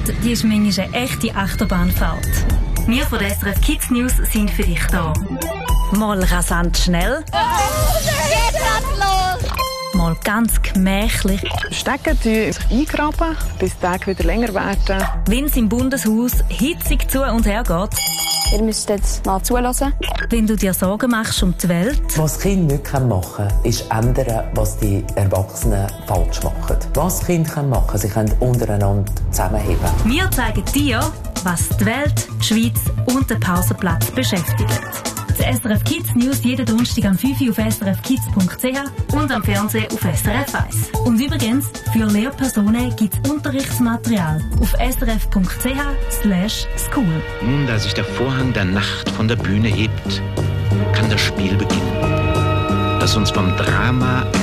die ist manchmal eine echte Achterbahnfahrt. Wir von der SRF Kids News sind für dich da. Mal rasant schnell. Geht los! Mal ganz gemächlich. Stecken sich eingraben, bis die Tage wieder länger werden. Wenn es im Bundeshaus hitzig zu und her geht. Ihr müsst jetzt mal zulassen. Wenn du dir Sorgen machst um die Welt. Was Kinder nicht machen können, ist ändern, was die Erwachsenen falsch machen. Was Kinder machen können, sie können untereinander zusammenheben. Wir zeigen dir, was die Welt, die Schweiz und den Pausenplatz beschäftigt. Die SRF Kids News jeden Donnerstag am 5 Uhr auf srfkids.ch und am Fernsehen auf SRF 1. Und übrigens, für Lehrpersonen gibt es Unterrichtsmaterial auf srf.ch/school. Nun, da sich der Vorhang der Nacht von der Bühne hebt, kann das Spiel beginnen, das uns vom Drama